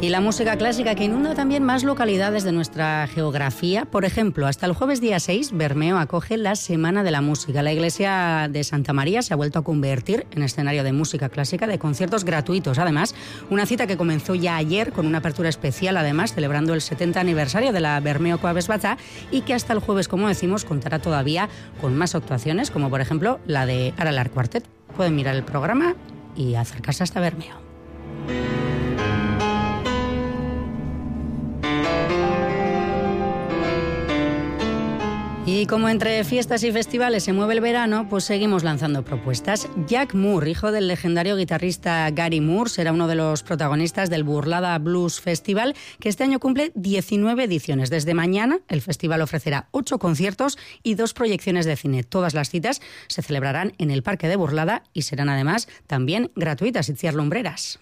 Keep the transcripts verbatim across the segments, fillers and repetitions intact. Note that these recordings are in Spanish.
Y la música clásica que inunda también más localidades de nuestra geografía. Por ejemplo, hasta el jueves día seis, Bermeo acoge la Semana de la Música. La iglesia de Santa María se ha vuelto a convertir en escenario de música clásica, de conciertos gratuitos. Además, una cita que comenzó ya ayer con una apertura especial, además, celebrando el setenta aniversario de la Bermeo Coaves Batá, y que hasta el jueves, como decimos, contará todavía con más actuaciones, como por ejemplo la de Aralar Quartet. Pueden mirar el programa y acercarse hasta Bermeo. Y como entre fiestas y festivales se mueve el verano, pues seguimos lanzando propuestas. Jack Moore, hijo del legendario guitarrista Gary Moore, será uno de los protagonistas del Burlada Blues Festival, que este año cumple diecinueve ediciones. Desde mañana, el festival ofrecerá ocho conciertos y dos proyecciones de cine. Todas las citas se celebrarán en el Parque de Burlada y serán además también gratuitas. Itziar Lumbreras.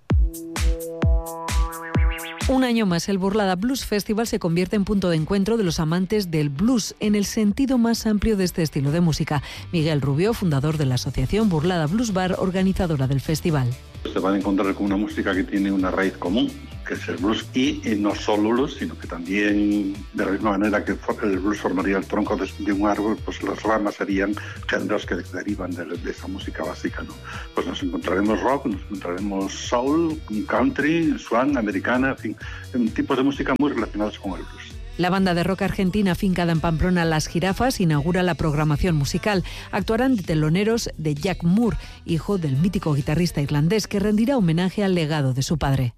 Un año más, el Burlada Blues Festival se convierte en punto de encuentro de los amantes del blues en el sentido más amplio de este estilo de música. Miguel Rubio, fundador de la asociación Burlada Blues Bar, organizadora del festival. Se van a encontrar con una música que tiene una raíz común, que es el blues, y, y no solo blues, sino que también, de la misma manera que el blues formaría el tronco de, de un árbol, pues las ramas serían géneros que derivan de, de esa música básica, ¿no? Pues nos encontraremos rock, nos encontraremos soul, country, swan, americana, en fin, tipos de música muy relacionados con el blues. La banda de rock argentina afincada en Pamplona, Las Jirafas, inaugura la programación musical. Actuarán de teloneros de Jack Moore, hijo del mítico guitarrista irlandés, que rendirá homenaje al legado de su padre.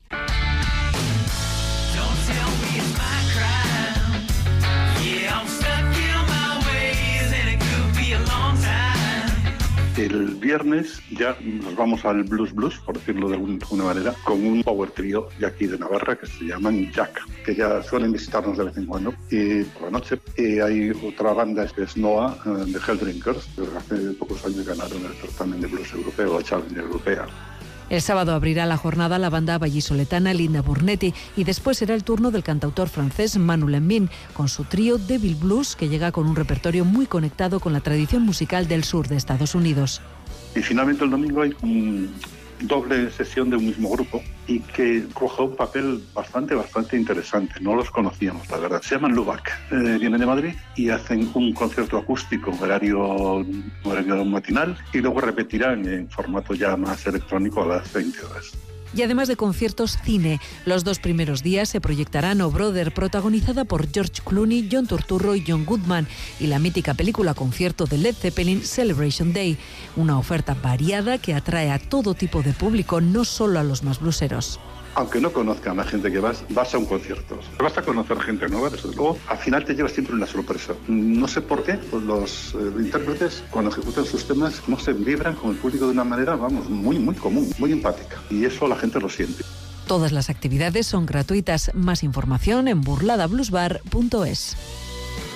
El viernes ya nos vamos al blues blues, por decirlo de alguna manera, con un power trio de aquí de Navarra que se llaman Jack, que ya suelen visitarnos de vez en cuando. Y por la noche y hay otra banda que es Noah, de Helldrinkers, que hace pocos años ganaron el certamen de blues europeo, la Challenger Europea. El sábado abrirá la jornada la banda vallisoletana Linda Burnetti y después será el turno del cantautor francés Manu Lembin con su trío Devil Blues, que llega con un repertorio muy conectado con la tradición musical del sur de Estados Unidos. Y finalmente el domingo hay un doble sesión de un mismo grupo y que coge un papel bastante, bastante interesante. No los conocíamos, la verdad. Se llaman Lubac. Eh, vienen de Madrid y hacen un concierto acústico en horario, horario matinal y luego repetirán en formato ya más electrónico a las veinte horas. Y además de conciertos, cine. Los dos primeros días se proyectarán O Brother, protagonizada por George Clooney, John Turturro y John Goodman, y la mítica película concierto de Led Zeppelin, Celebration Day. Una oferta variada que atrae a todo tipo de público, no solo a los más bluseros. Aunque no conozcan a la gente que vas, vas a un concierto. Vas a conocer gente nueva, desde luego. Al final te llevas siempre una sorpresa. No sé por qué, pues los eh, intérpretes, cuando ejecutan sus temas, no se vibran con el público de una manera, vamos, muy, muy común, muy empática. Y eso la gente lo siente. Todas las actividades son gratuitas. Más información en burlada blues bar punto es.